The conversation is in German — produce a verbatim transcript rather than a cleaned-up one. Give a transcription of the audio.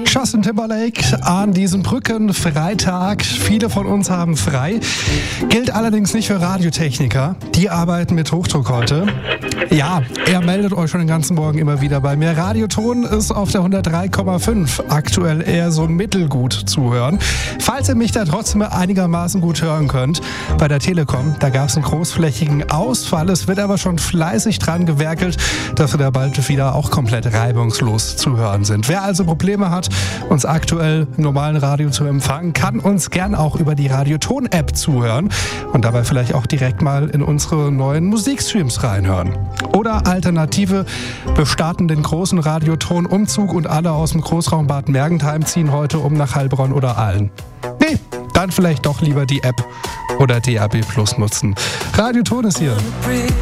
Justin Timberlake an diesem Brückenfreitag. Viele von uns haben frei. Gilt allerdings nicht für Radiotechniker. Die arbeiten mit Hochdruck heute. Ja, er meldet euch schon den ganzen Morgen immer wieder bei mir. Radioton ist auf der hundertdrei Komma fünf aktuell eher so mittelgut zu hören. Falls ihr mich da trotzdem einigermaßen gut hören könnt, bei der Telekom, da gab es einen großflächigen Ausfall. Es wird aber schon fleißig dran gewerkelt, dass wir da bald wieder auch komplett reibungslos zu hören sind. Wer also Probleme hat, uns aktuell im normalen Radio zu empfangen, kann uns gern auch über die Radioton-App zuhören und dabei vielleicht auch direkt mal in unsere neuen Musikstreams reinhören. Oder Alternative, wir starten den großen Radioton-Umzug und alle aus dem Großraum Bad Mergentheim ziehen heute um nach Heilbronn oder Aalen. Nee, dann vielleicht doch lieber die App oder D A B Plus nutzen. Radioton ist hier.